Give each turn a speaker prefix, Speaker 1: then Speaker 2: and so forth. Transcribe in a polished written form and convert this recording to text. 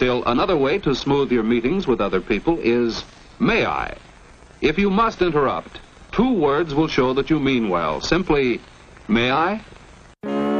Speaker 1: Still, another way to smooth your meetings with other people is, may I? If you must interrupt, 2 words will show that you mean well. Simply, may I?